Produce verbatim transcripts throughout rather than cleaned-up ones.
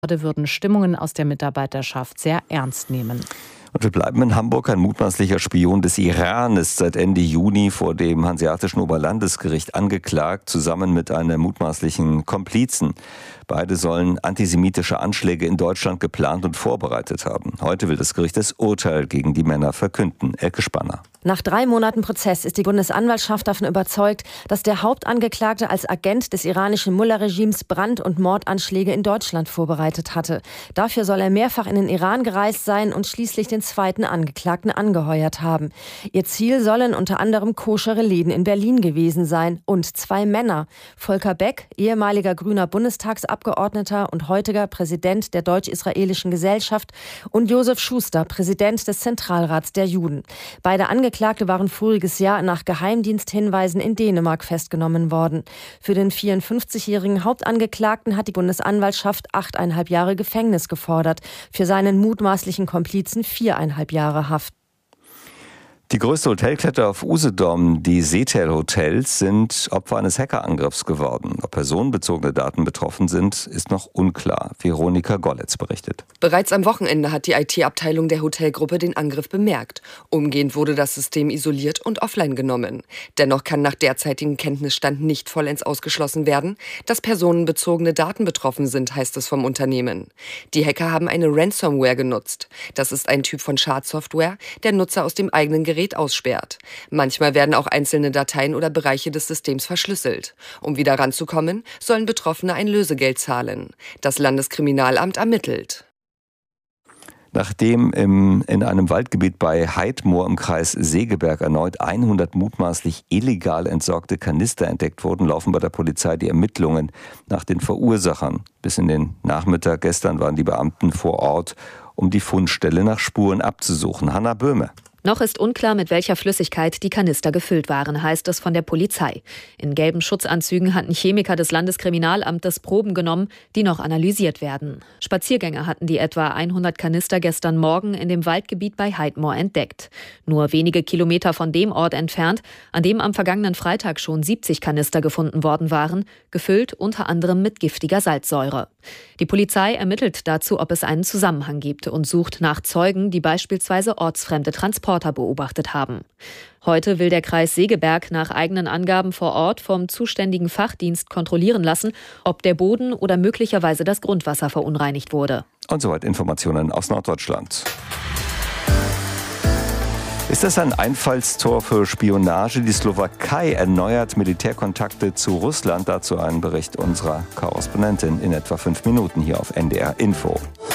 würden Stimmungen aus der Mitarbeiterschaft sehr ernst nehmen. Und wir bleiben in Hamburg. Ein mutmaßlicher Spion des Iran ist seit Ende Juni vor dem Hanseatischen Oberlandesgericht angeklagt, zusammen mit einem mutmaßlichen Komplizen. Beide sollen antisemitische Anschläge in Deutschland geplant und vorbereitet haben. Heute will das Gericht das Urteil gegen die Männer verkünden. Elke Spanner. Nach drei Monaten Prozess ist die Bundesanwaltschaft davon überzeugt, dass der Hauptangeklagte als Agent des iranischen Mullah-Regimes Brand- und Mordanschläge in Deutschland vorbereitet hatte. Dafür soll er mehrfach in den Iran gereist sein und schließlich den zweiten Angeklagten angeheuert haben. Ihr Ziel sollen unter anderem koschere Läden in Berlin gewesen sein und zwei Männer. Volker Beck, ehemaliger grüner Bundestagsabgeordneter und heutiger Präsident der Deutsch-Israelischen Gesellschaft, und Josef Schuster, Präsident des Zentralrats der Juden. Beide Angeklagte Angeklagte waren voriges Jahr nach Geheimdiensthinweisen in Dänemark festgenommen worden. Für den vierundfünfzigjährigen Hauptangeklagten hat die Bundesanwaltschaft achteinhalb Jahre Gefängnis gefordert. Für seinen mutmaßlichen Komplizen viereinhalb Jahre Haft. Die größte Hotelkette auf Usedom, die Seetel Hotels, sind Opfer eines Hackerangriffs geworden. Ob personenbezogene Daten betroffen sind, ist noch unklar. Veronika Golletz berichtet. Bereits am Wochenende hat die I T-Abteilung der Hotelgruppe den Angriff bemerkt. Umgehend wurde das System isoliert und offline genommen. Dennoch kann nach derzeitigem Kenntnisstand nicht vollends ausgeschlossen werden, dass personenbezogene Daten betroffen sind, heißt es vom Unternehmen. Die Hacker haben eine Ransomware genutzt. Das ist ein Typ von Schadsoftware, der Nutzer aus dem eigenen Gerät aussperrt. Manchmal werden auch einzelne Dateien oder Bereiche des Systems verschlüsselt. Um wieder ranzukommen, sollen Betroffene ein Lösegeld zahlen. Das Landeskriminalamt ermittelt. Nachdem im, in einem Waldgebiet bei Heidmoor im Kreis Segeberg erneut hundert mutmaßlich illegal entsorgte Kanister entdeckt wurden, laufen bei der Polizei die Ermittlungen nach den Verursachern. Bis in den Nachmittag gestern waren die Beamten vor Ort, um die Fundstelle nach Spuren abzusuchen. Hanna Böhme. Noch ist unklar, mit welcher Flüssigkeit die Kanister gefüllt waren, heißt es von der Polizei. In gelben Schutzanzügen hatten Chemiker des Landeskriminalamtes Proben genommen, die noch analysiert werden. Spaziergänger hatten die etwa hundert Kanister gestern Morgen in dem Waldgebiet bei Heidmoor entdeckt. Nur wenige Kilometer von dem Ort entfernt, an dem am vergangenen Freitag schon siebzig Kanister gefunden worden waren, gefüllt unter anderem mit giftiger Salzsäure. Die Polizei ermittelt dazu, ob es einen Zusammenhang gibt und sucht nach Zeugen, die beispielsweise ortsfremde Transporter beobachtet haben. Heute will der Kreis Segeberg nach eigenen Angaben vor Ort vom zuständigen Fachdienst kontrollieren lassen, ob der Boden oder möglicherweise das Grundwasser verunreinigt wurde. Und soweit Informationen aus Norddeutschland. Ist das ein Einfallstor für Spionage? Die Slowakei erneuert Militärkontakte zu Russland. Dazu ein Bericht unserer Korrespondentin in etwa fünf Minuten hier auf N D R Info.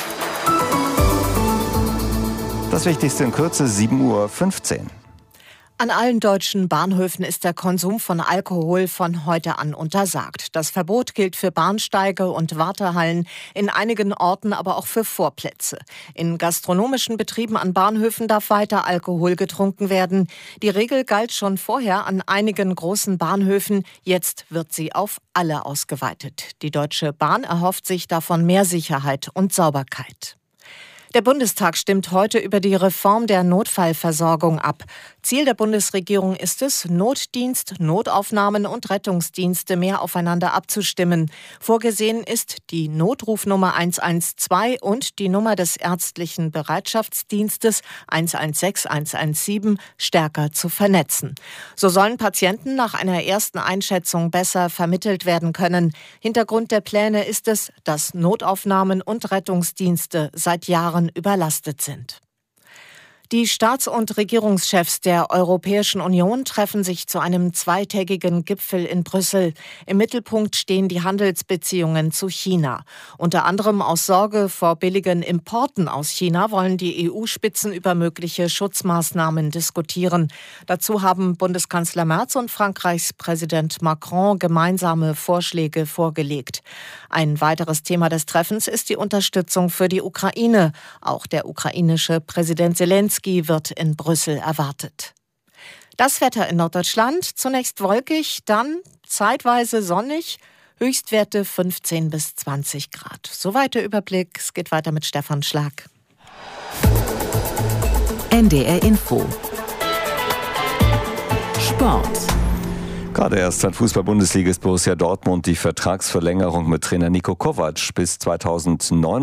Das Wichtigste in Kürze, sieben Uhr fünfzehn. An allen deutschen Bahnhöfen ist der Konsum von Alkohol von heute an untersagt. Das Verbot gilt für Bahnsteige und Wartehallen, in einigen Orten aber auch für Vorplätze. In gastronomischen Betrieben an Bahnhöfen darf weiter Alkohol getrunken werden. Die Regel galt schon vorher an einigen großen Bahnhöfen. Jetzt wird sie auf alle ausgeweitet. Die Deutsche Bahn erhofft sich davon mehr Sicherheit und Sauberkeit. Der Bundestag stimmt heute über die Reform der Notfallversorgung ab. Ziel der Bundesregierung ist es, Notdienst, Notaufnahmen und Rettungsdienste mehr aufeinander abzustimmen. Vorgesehen ist, die Notrufnummer eins eins zwei und die Nummer des ärztlichen Bereitschaftsdienstes eins eins sechs, eins eins sieben stärker zu vernetzen. So sollen Patienten nach einer ersten Einschätzung besser vermittelt werden können. Hintergrund der Pläne ist es, dass Notaufnahmen und Rettungsdienste seit Jahren überlastet sind. Die Staats- und Regierungschefs der Europäischen Union treffen sich zu einem zweitägigen Gipfel in Brüssel. Im Mittelpunkt stehen die Handelsbeziehungen zu China. Unter anderem aus Sorge vor billigen Importen aus China wollen die E U-Spitzen über mögliche Schutzmaßnahmen diskutieren. Dazu haben Bundeskanzler Merz und Frankreichs Präsident Macron gemeinsame Vorschläge vorgelegt. Ein weiteres Thema des Treffens ist die Unterstützung für die Ukraine. Auch der ukrainische Präsident Selenskyj wird in Brüssel erwartet. Das Wetter in Norddeutschland, zunächst wolkig, dann zeitweise sonnig, Höchstwerte fünfzehn bis zwanzig Grad. Soweit der Überblick, es geht weiter mit Stefan Schlag. N D R Info. Sport. Gerade erst hat Fußball-Bundesligist Borussia Dortmund die Vertragsverlängerung mit Trainer Niko Kovac bis zweitausendneunundzwanzig